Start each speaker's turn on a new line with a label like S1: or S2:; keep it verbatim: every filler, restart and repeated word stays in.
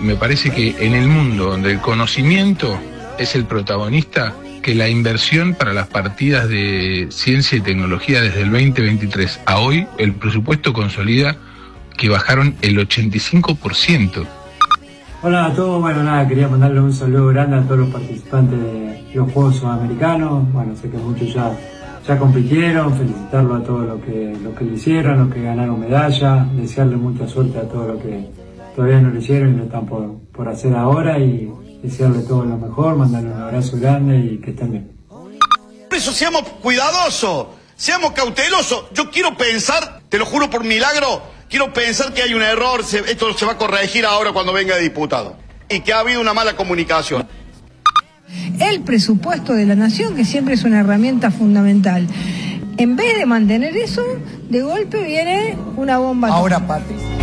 S1: me parece que en el mundo donde el conocimiento es el protagonista, que la inversión para las partidas de ciencia y tecnología desde el veinte veintitrés a hoy, el presupuesto consolida que bajaron el ochenta y cinco por ciento.
S2: Hola a todos, bueno nada, quería mandarle un saludo grande a todos los participantes de los Juegos Sudamericanos. Bueno, sé que muchos ya, ya compitieron, felicitarlos a todos los que, los que lo hicieron, los que ganaron medalla, desearle mucha suerte a todos los que todavía no lo hicieron y lo están por, por hacer ahora, y desearle todo lo mejor, mandarle un abrazo grande y que estén bien.
S3: Por eso seamos cuidadosos, seamos cautelosos. Yo quiero pensar, te lo juro por milagro, quiero pensar que hay un error, se, esto se va a corregir ahora cuando venga de diputado, y que ha habido una mala comunicación.
S4: El presupuesto de la nación, que siempre es una herramienta fundamental. En vez de mantener eso, de golpe viene una bomba.
S5: Ahora, Patricia.